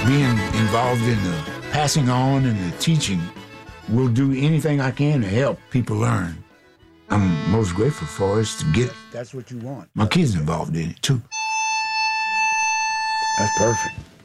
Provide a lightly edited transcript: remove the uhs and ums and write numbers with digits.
being involved in the passing on and the teaching, will do anything I can to help people learn. I'm most grateful for is to get That's what you want. my kids involved in it too. That's perfect.